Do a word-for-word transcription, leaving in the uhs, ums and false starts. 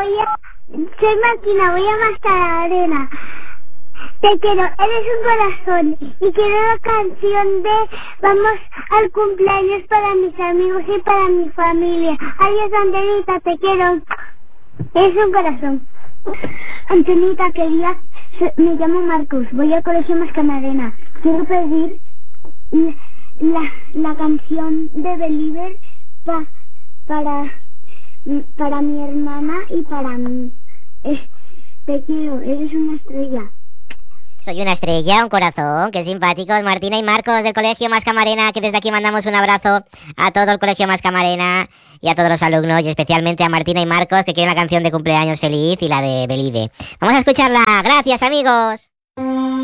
voy a... Soy Martina, voy a Mascamarena. Te quiero, eres un corazón. Y quiero la canción de Vamos al cumpleaños para mis amigos y para mi familia. Adiós, Antonita, te quiero. Eres un corazón. Antonita, quería... Me llamo Marcos, voy al colegio Mascamarena. Quiero pedir la, la canción de Believer pa, para, para mi hermana y para mí. Es, te quiero, eres una estrella. Soy una estrella, un corazón, qué simpáticos. Martina y Marcos del Colegio Mascamarena, que desde aquí mandamos un abrazo a todo el Colegio Mascamarena y a todos los alumnos, y especialmente a Martina y Marcos, que quieren la canción de cumpleaños feliz y la de Believe. Vamos a escucharla. Gracias, amigos.